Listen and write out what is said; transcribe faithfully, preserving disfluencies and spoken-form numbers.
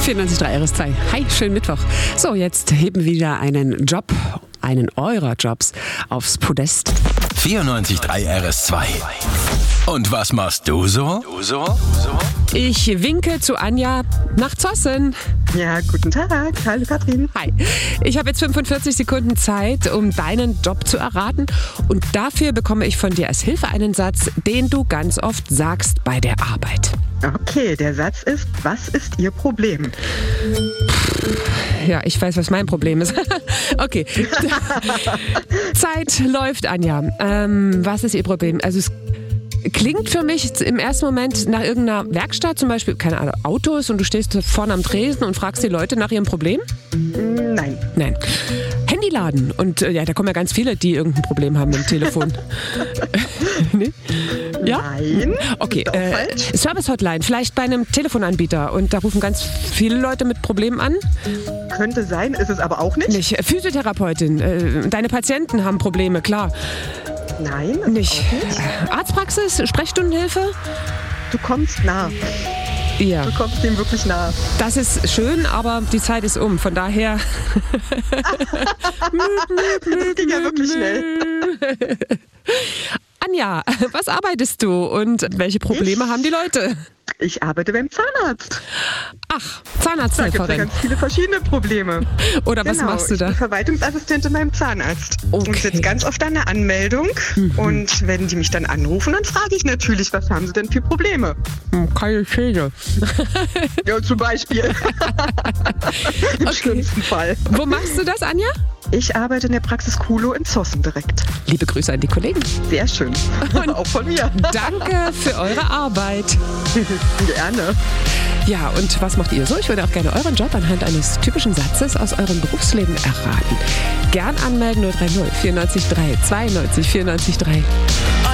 vierundneunzig Komma drei R S zwei. Hi, schönen Mittwoch. So, jetzt heben wir wieder einen Job, einen eurer Jobs aufs Podest. vierundneunzig Komma drei R S zwei. Und was machst du so? Du so? Ich winke zu Anja nach Zossen. Ja, guten Tag. Hallo Katrin. Hi. Ich habe jetzt fünfundvierzig Sekunden Zeit, um deinen Job zu erraten. Und dafür bekomme ich von dir als Hilfe einen Satz, den du ganz oft sagst bei der Arbeit. Okay, der Satz ist, was ist Ihr Problem? Ja, ich weiß, was mein Problem ist. Okay. Zeit läuft, Anja. Ähm, was ist Ihr Problem? Also es klingt für mich im ersten Moment nach irgendeiner Werkstatt, zum Beispiel, keine Ahnung, Autos, und du stehst vorne am Tresen und fragst die Leute nach ihrem Problem? Nein. Nein. Handyladen. Und äh, ja, da kommen ja ganz viele, die irgendein Problem haben mit dem Telefon. Nee? Ja? Nein. Okay. Ist auch Äh, falsch. Service-Hotline, vielleicht bei einem Telefonanbieter. Und da rufen ganz viele Leute mit Problemen an. Könnte sein, ist es aber auch nicht. Nicht. Physiotherapeutin. Äh, deine Patienten haben Probleme, klar. Nein, ist Nicht. auch nicht. Arztpraxis, Sprechstundenhilfe? Du kommst nah. Ja. Du kommst dem wirklich nah. Das ist schön, aber die Zeit ist um. Von daher. Das ging ja wirklich schnell. Anja, was arbeitest du und welche Probleme Ich? haben die Leute? Ich arbeite beim Zahnarzt. Ach, Da gibt es ja Zahnarzthelferin. ganz viele verschiedene Probleme. Oder was Genau, machst du ich da? bin Verwaltungsassistentin beim Zahnarzt. Okay. Und sitze ganz oft an der Anmeldung. Und wenn die mich dann anrufen, dann frage ich natürlich, was haben sie denn für Probleme? Hm, Keine Schäde. Ja, zum Beispiel. Im schlimmsten Fall. Wo machst du das, Anja? Ich arbeite in der Praxis Kulo in Zossen direkt. Liebe Grüße an die Kollegen. Sehr schön. Auch von mir. Danke für eure Arbeit. Gerne. Ja, und was macht ihr so? Ich würde auch gerne euren Job anhand eines typischen Satzes aus eurem Berufsleben erraten. Gern anmelden null drei null vierundneunzig drei zweiundneunzig vierundneunzig drei.